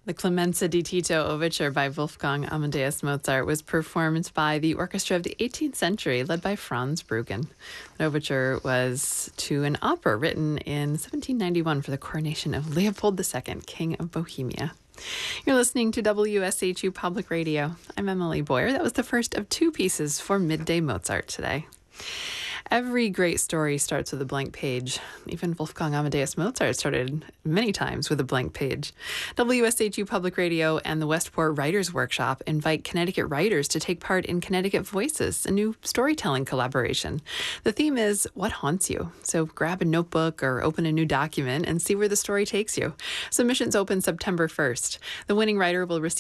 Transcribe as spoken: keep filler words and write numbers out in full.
The Clemenza di Tito Overture by Wolfgang Amadeus Mozart was performed by the orchestra of the eighteenth century, led by Franz Bruggen. The overture was to an opera written in seventeen ninety-one for the coronation of Leopold the Second, King of Bohemia. You're listening to W S H U Public Radio. I'm Emily Boyer. That was the first of two pieces for Midday Mozart today. Every great story starts with a blank page. Even Wolfgang Amadeus Mozart started many times with a blank page. W S H U Public Radio and the Westport Writers Workshop invite Connecticut writers to take part in Connecticut Voices, a new storytelling collaboration. The theme is What Haunts You? So grab a notebook or open a new document and see where the story takes you. Submissions open September first. The winning writer will receive